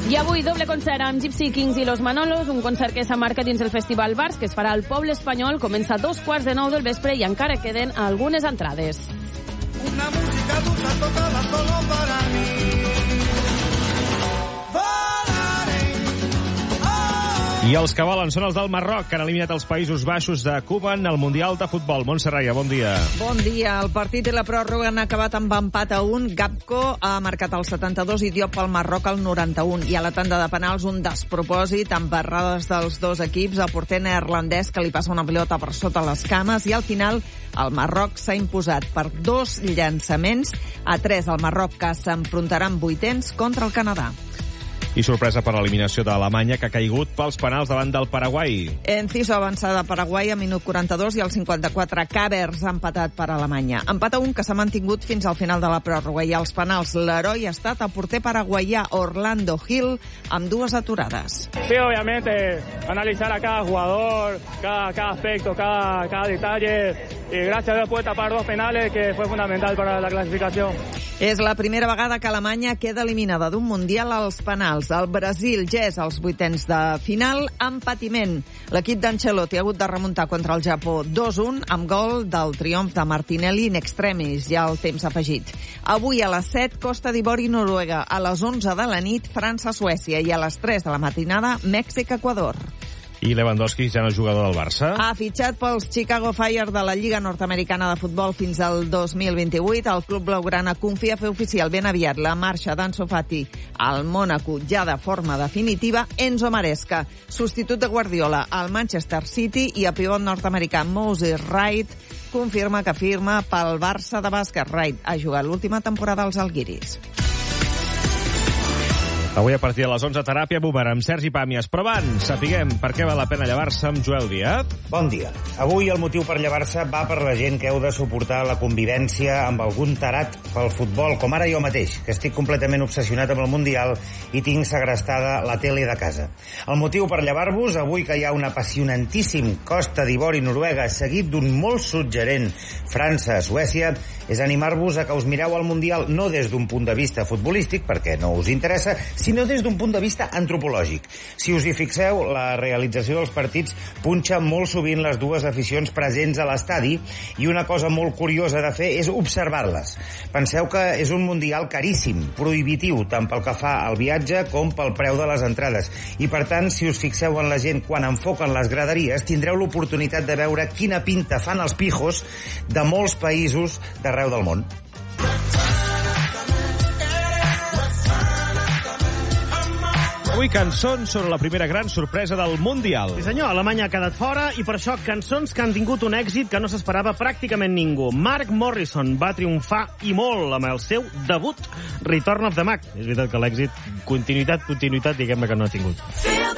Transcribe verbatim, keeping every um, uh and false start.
I avui doble concert amb Gypsy Kings i Los Manolos, un concert que s'emmarca dins el Festival Bars, que es farà al Poble Espanyol, comença a dos quarts de nou del vespre i encara queden algunes entrades. Una música dulce tocada solo para mí. I els que volen són els del Marroc, que han eliminat els Països Baixos de Cuba en el Mundial de Futbol. Montserrat, bon dia. Bon dia. El partit i la pròrroga han acabat amb empat a un. Gapco ha marcat el setanta-dos i Diop pel Marroc el noranta-un. I a la tanda de penals un despropòsit amb barrades dels dos equips. El porter neerlandès que li passa una pilota per sota les cames i al final el Marroc s'ha imposat per dos llançaments a tres. El Marroc que s'enfrontarà en vuitens contra el Canadà. I sorpresa per l'eliminació d'Alemanya, que ha caigut pels penals davant del Paraguai. Enciso avançada a Paraguai a minut quaranta-dos i al cinquanta-quatre Càvers ha empatat per Alemanya. Empat a un que s'ha mantingut fins al final de la pròrroga i als penals l'heroi ha estat el porter paraguaià Orlando Gil amb dues aturades. Sí, obviamente, analizar a cada jugador, cada, cada aspecto, cada, cada detalle y gracias a Dios puede tapar dos penales que fue fundamental para la clasificación. És la primera vegada que Alemanya queda eliminada d'un Mundial als penals. El Brasil ja és als vuitens de final amb patiment. L'equip d'Ancelotti ha hagut de remuntar contra el Japó dos a un amb gol del triomf de Martinelli in extremis, ja el temps afegit. Avui a les set, Costa d'Ivori i Noruega. A les onze de la nit, França-Suècia. I a les tres de la matinada, Mèxic-Equador. I Lewandowski ja no és jugador del Barça. Ha fitxat pels Chicago Fire de la Lliga Nord-Americana de Futbol fins al dos mil vint-i-vuit. El club blaugrana confia fer oficial ben aviat la marxa d'Ansu Fati al Mònaco ja de forma definitiva. Enzo Maresca, substitut de Guardiola al Manchester City, i el pivot nord-americà Moses Wright confirma que firma pel Barça de bàsquet. Wright ha jugat l'última temporada als Alguiris. Avui a partir de les onze, Teràpia Boomer amb Sergi Pàmies. Però abans, sapiguem per què val la pena llevar-se amb Joel Díaz. Bon dia. Avui el motiu per llevar-se va per la gent que heu de suportar la convivència amb algun tarat pel futbol, com ara jo mateix, que estic completament obsessionat amb el Mundial i tinc segrestada la tele de casa. El motiu per llevar-vos, avui que hi ha un apassionantíssim Costa d'Ivori i Noruega, seguit d'un molt suggerent França-Suècia, és animar-vos a que us mireu el Mundial no des d'un punt de vista futbolístic, perquè no us interessa, sinó des d'un punt de vista antropològic. Si us hi fixeu, la realització dels partits punxa molt sovint les dues aficions presents a l'estadi i una cosa molt curiosa de fer és observar-les. Penseu que és un Mundial caríssim, prohibitiu, tant pel que fa al viatge com pel preu de les entrades. I per tant, si us fixeu en la gent quan enfoquen les graderies, tindreu l'oportunitat de veure quina pinta fan els pijos de molts països d'arreu del món. Avui cançons sobre la primera gran sorpresa del Mundial. Sí senyor, Alemanya ha quedat fora i per això cançons que han tingut un èxit que no s'esperava pràcticament ningú. Mark Morrison va triomfar i molt amb el seu debut, Return of the Mac. És veritat que l'èxit, continuïtat, continuïtat, diguem-ne que no ha tingut.